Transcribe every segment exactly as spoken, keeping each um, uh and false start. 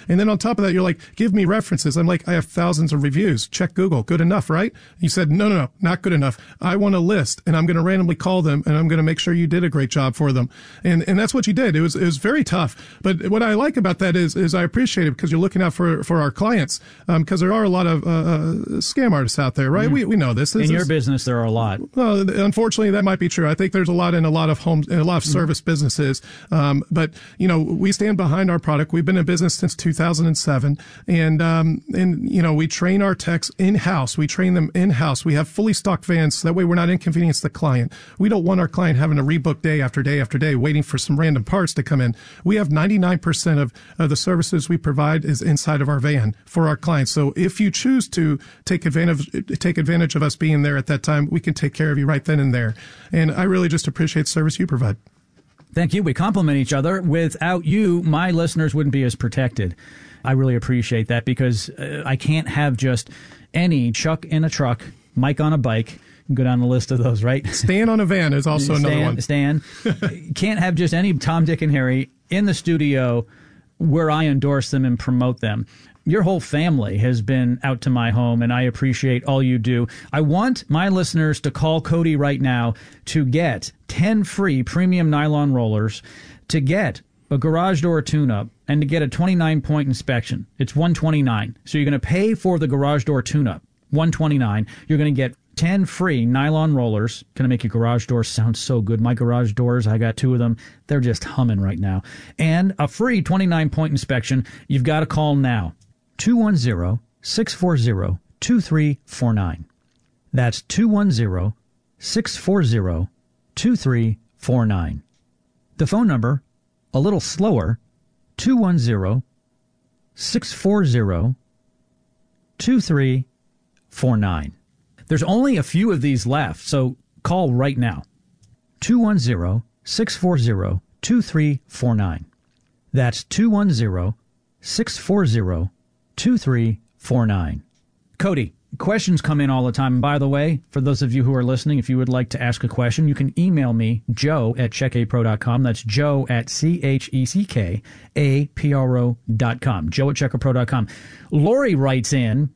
And then on top of that, you're like, give me references. I'm like, I have thousands of reviews. Check Google. Good enough, right? You said, no, no, no, not good enough. I want a list, and I'm going to randomly call them, and I'm going to make sure you did a great job for them. And and that's what you did. It was it was very tough. But what I like about that is is I appreciate it because you're looking out for, for our clients, because um, there are a lot of uh, uh, scam artists out there, right? Mm. We we know this. this in your is, business, there are a lot. Well, unfortunately, that might be true. I think there's a lot in a lot of homes, in a lot of service mm. businesses. Um, but you know, we stand behind our product. We've been in business since two thousand seven, and um, and you know, we train our techs in house. We train them in house. We have fully stocked vans, so that way we're not inconveniencing the client. We don't want our client having to rebook day after day after day, waiting for some random parts to come in. We have ninety-nine percent of, of the services we provide is inside of our van for our clients. So if you choose to take advantage take advantage of us being there at that time, we can take care of you right then and there. And I really just appreciate the service you provide. Thank you. We complement each other. Without you, my listeners wouldn't be as protected. I really appreciate that because uh, I can't have just any Chuck in a truck, Mike on a bike. Go down the list of those, right? Stan on a van is also Stan, another one. Stan. Can't have just any Tom, Dick, and Harry in the studio where I endorse them and promote them. Your whole family has been out to my home, and I appreciate all you do. I want my listeners to call Cody right now to get ten free premium nylon rollers, to get a garage door tune-up, and to get a twenty-nine point inspection. It's one hundred twenty-nine dollars. So you're going to pay for the garage door tune-up, one hundred twenty-nine dollars. You're going to get ten free nylon rollers. Going to make your garage doors sound so good. My garage doors, I got two of them. They're just humming right now. And a free twenty-nine point inspection. You've got to call now. two one zero, six four zero, two three four nine. That's two one zero, six four zero, two three four nine. The phone number, a little slower, two one zero, six four zero, two three four nine. There's only a few of these left, so call right now. two one zero, six four zero, two three four nine. That's two one zero, six four zero, two three four nine. Cody, questions come in all the time. And by the way, for those of you who are listening, if you would like to ask a question, you can email me, joe at check a pro dot com. That's joe at C H E C K A P R O dot com. Joe at check a pro dot com. Lori writes in,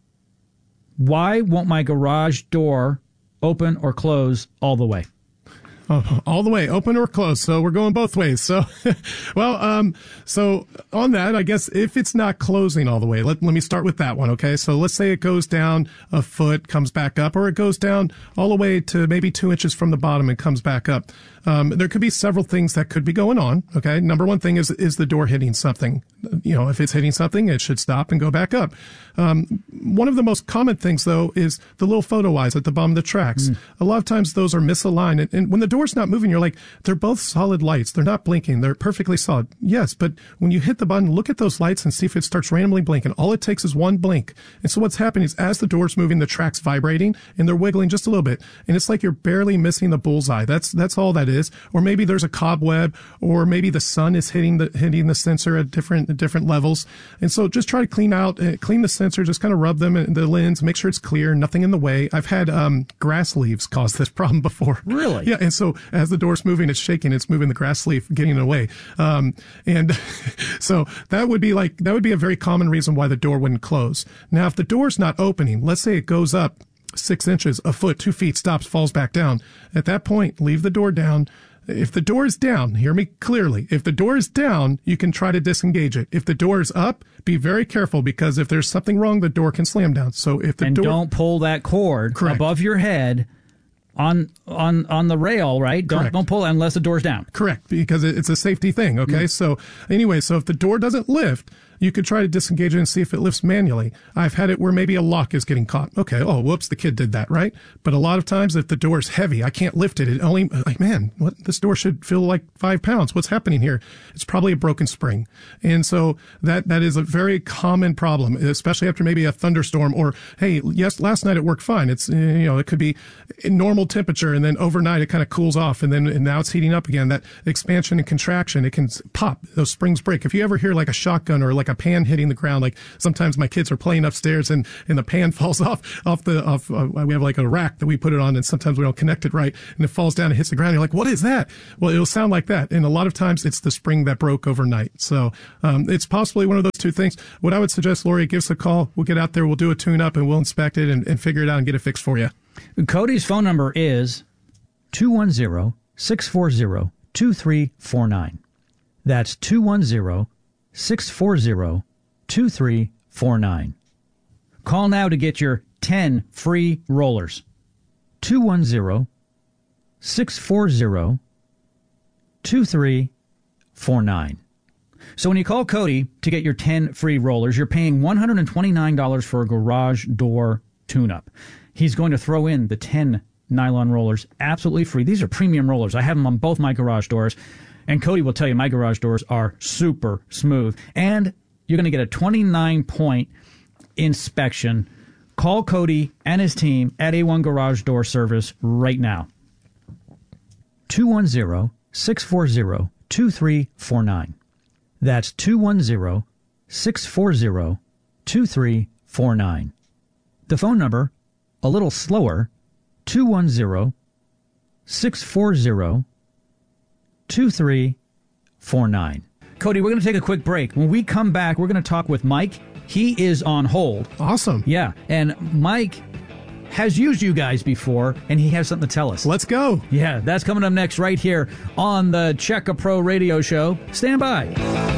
why won't my garage door open or close all the way? Oh, all the way, open or close. So we're going both ways. So, well, um, so on that, I guess if it's not closing all the way, let, let me start with that one. Okay. So let's say it goes down a foot, comes back up, or it goes down all the way to maybe two inches from the bottom and comes back up. Um, there could be several things that could be going on. Okay. Number one thing is, is the door hitting something? You know, if it's hitting something, it should stop and go back up. Um, one of the most common things though is the little photo eyes at the bottom of the tracks. Mm. A lot of times those are misaligned. And, and when the door's not moving, you're like, they're both solid lights. They're not blinking. They're perfectly solid. Yes. But when you hit the button, look at those lights and see if it starts randomly blinking. All it takes is one blink. And so what's happening is as the door's moving, the track's vibrating and they're wiggling just a little bit. And it's like you're barely missing the bullseye. That's, that's all that is. Or maybe there's a cobweb, or maybe the sun is hitting the, hitting the sensor at different, at different levels. And so just try to clean out, uh, clean the sensor, just kind of rub them in the lens, make sure it's clear, nothing in the way. I've had, um, grass leaves cause this problem before. Really? Yeah. And so as the door's moving, it's shaking, it's moving the grass leaf, getting it away. Um, and so that would be like, that would be a very common reason why the door wouldn't close. Now, if the door's not opening, let's say it goes up six inches, a foot, two feet, stops, falls back down. At that point, leave the door down. If the door is down, hear me clearly. If the door is down, you can try to disengage it. If the door is up, be very careful because if there's something wrong, the door can slam down. So if the and door, don't pull that cord Correct. above your head on on on the rail, right? Don't Correct. don't pull it unless the door's down. Correct, because it's a safety thing. Okay, mm. so anyway, so if the door doesn't lift, you could try to disengage it and see if it lifts manually. I've had it where maybe a lock is getting caught. Okay, oh, whoops, the kid did that, right? But a lot of times if the door is heavy, I can't lift it. It only, like, man, what, this door should feel like five pounds. What's happening here? It's probably a broken spring. And so that, that is a very common problem, especially after maybe a thunderstorm or, hey, yes, last night it worked fine. It's, you know, it could be normal temperature and then overnight it kind of cools off and then and now it's heating up again. That expansion and contraction, it can pop. Those springs break. If you ever hear like a shotgun or like a a pan hitting the ground. Like sometimes my kids are playing upstairs and, and the pan falls off, off the, off, uh, we have like a rack that we put it on and sometimes we don't connect it right and it falls down and hits the ground. You're like, what is that? Well, it'll sound like that. And a lot of times it's the spring that broke overnight. So, um, it's possibly one of those two things. What I would suggest, Lori, give us a call. We'll get out there. We'll do a tune up and we'll inspect it and, and figure it out and get it fixed for you. Cody's phone number is two one zero, six four zero, two three four nine. That's two one zero, six four zero, two three four nine. Call now to get your ten free rollers. two one zero, six four zero, two three four nine. So when you call Cody to get your ten free rollers, you're paying one hundred twenty-nine dollars for a garage door tune-up. He's going to throw in the ten nylon rollers absolutely free. These are premium rollers. I have them on both my garage doors. And Cody will tell you my garage doors are super smooth. And you're going to get a twenty-nine point inspection. Call Cody and his team at A one Garage Door Service right now. two one zero, six four zero, two three four nine. That's two one zero, six four zero, two three four nine. The phone number, a little slower, two one zero, six four zero, two three four nine. Cody, we're going to take a quick break. When we come back, we're going to talk with Mike. He is on hold. Awesome. Yeah, and Mike has used you guys before, and he has something to tell us. Let's go. Yeah, that's coming up next right here on the Checka Pro Radio Show. Stand by.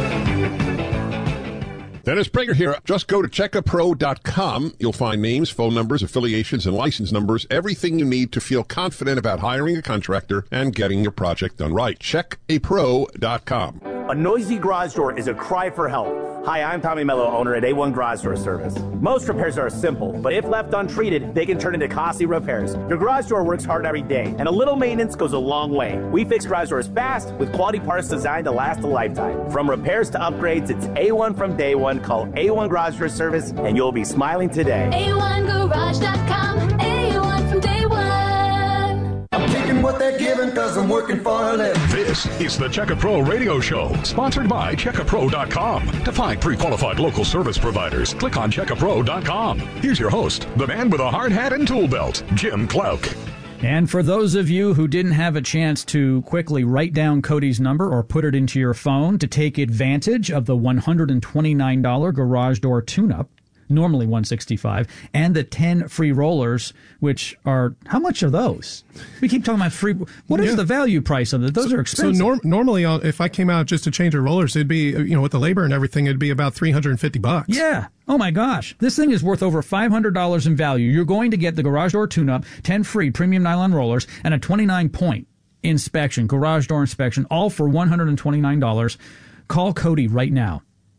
Dennis Prager here. Just go to checka pro dot com. You'll find names, phone numbers, affiliations, and license numbers, everything you need to feel confident about hiring a contractor and getting your project done right. checka pro dot com. A noisy garage door is a cry for help. Hi, I'm Tommy Mello, owner at A one Garage Door Service. Most repairs are simple, but if left untreated, they can turn into costly repairs. Your garage door works hard every day, and a little maintenance goes a long way. We fix garage doors fast with quality parts designed to last a lifetime. From repairs to upgrades, it's A one from day one. Call A one Garage Door Service, and you'll be smiling today. A one garage dot com, A one from day one. I'm taking what they're giving because I'm working for a living. This is the Checka Pro Radio Show, sponsored by checka pro dot com. To find pre-qualified local service providers, click on checka pro dot com. Here's your host, the man with a hard hat and tool belt, Jim Clouk. And for those of you who didn't have a chance to quickly write down Cody's number or put it into your phone to take advantage of the one hundred twenty-nine dollars garage door tune-up, normally one hundred sixty-five dollars, and the ten free rollers, which are, how much are those? We keep talking about free. What is Yeah. the value price of it? Those so, are expensive. So norm, normally, uh, if I came out just to change the rollers, it'd be, you know, with the labor and everything, it'd be about three hundred fifty bucks. Yeah. Oh my gosh. This thing is worth over five hundred dollars in value. You're going to get the garage door tune-up, ten free premium nylon rollers, and a twenty-nine point inspection, garage door inspection, all for one hundred twenty-nine dollars. Call Cody right now.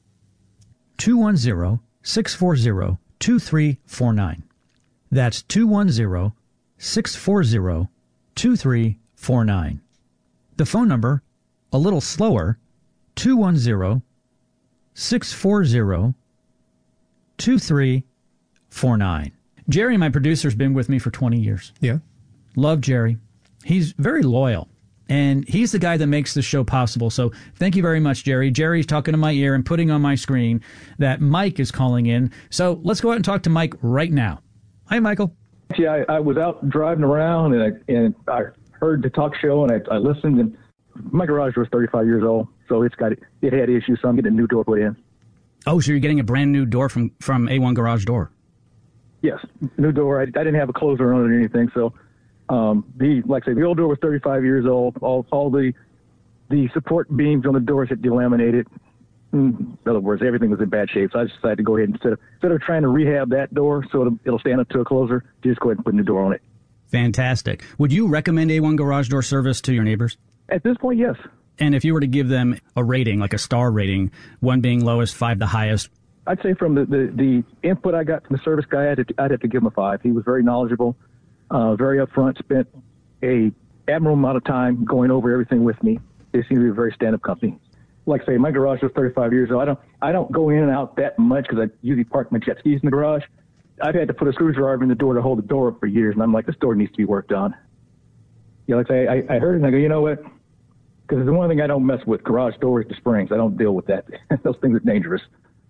two one zero, six four zero, two three four nine. That's two one zero, six four zero, two three four nine. The phone number, a little slower, two one zero, six four zero, two three four nine. Jerry, my producer, has been with me for twenty years. Yeah. Love Jerry. He's very loyal. And he's the guy that makes this show possible. So thank you very much, Jerry. Jerry's talking to my ear and putting on my screen that Mike is calling in. So let's go out and talk to Mike right now. Hi, Michael. Yeah, I, I was out driving around and I, and I heard the talk show and I, I listened. And my garage door is thirty-five years old, so it's got it had issues. So I'm getting a new door put in. Oh, so you're getting a brand new door from from A one Garage Door? Yes, new door. I, I didn't have a closer on it or anything, so. Um, the like I say, the old door was thirty-five years old. All all the the support beams on the doors had delaminated. In other words, everything was in bad shape. So I just decided to go ahead and instead of instead of trying to rehab that door so it'll, it'll stand up to a closer, just go ahead and put a new door on it. Fantastic. Would you recommend A one Garage Door Service to your neighbors? At this point, yes. And if you were to give them a rating, like a star rating, one being lowest, five the highest? I'd say from the, the, the input I got from the service guy, I'd, I'd have to give him a five. He was very knowledgeable. Uh, very upfront, spent a admirable amount of time going over everything with me. They seem to be a very stand-up company. Like I say, my garage was thirty-five years old. I don't, I don't go in and out that much because I usually park my jet skis in the garage. I've had to put a screwdriver in the door to hold the door up for years, and I'm like, this door needs to be worked on. Yeah, like I say, I, I heard it and I go, you know what? Because the one thing I don't mess with, garage doors to springs. I don't deal with that. Those things are dangerous.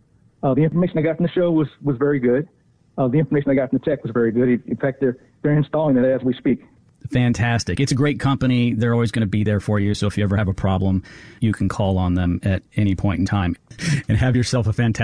Uh, the information I got from the show was, was very good. Uh, the information I got from the tech was very good. In fact, they're, they're installing it as we speak. Fantastic. It's a great company. They're always going to be there for you. So if you ever have a problem, you can call on them at any point in time and have yourself a fantastic